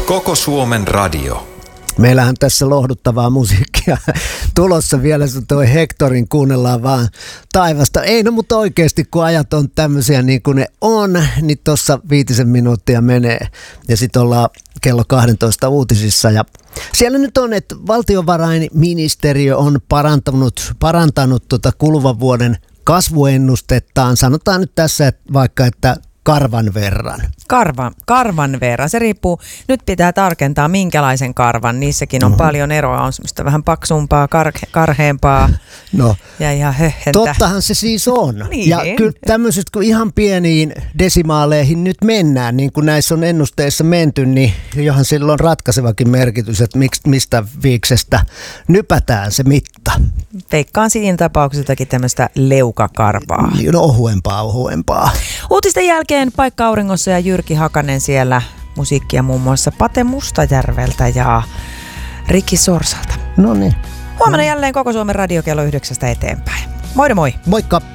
Koko Suomen radio. Meillähän tässä lohduttavaa musiikkia tulossa vielä, se toi Hectorin kuunnellaan vaan taivasta. Ei no, mutta oikeasti kun ajat on tämmöisiä niin kuin ne on, niin tuossa 5 minuuttia menee ja sitten ollaan kello 12 uutisissa. Ja siellä nyt on, että valtiovarainministeriö on parantanut kuluvan vuoden kasvuennustettaan. Sanotaan nyt tässä että vaikka, että karvan verran. Karvan verran. Se riippuu, nyt pitää tarkentaa minkälaisen karvan. Niissäkin on paljon eroa. On semmoista vähän paksumpaa, karheampaa No, ja höhhentä. tottahan se siis on. Niin. Ja kyllä tämmöiset, kun ihan pieniin desimaaleihin nyt mennään, niin kuin näissä on ennusteissa menty, niin johan sillä on ratkaisevakin merkitys, että mistä viiksestä nypätään se mitta. Veikkaan siinä tapauksessa jotakin tämmöistä leukakarvaa. No ohuempaa. Uutisten jälkeen Paikka Auringossa ja Jyrki Hakanen siellä. Musiikkia muun muassa Pate Mustajärveltä ja Riki Sorsalta. No niin. Huomenna jälleen Koko Suomen radio kello 9 eteenpäin. Moi moi! Moikka!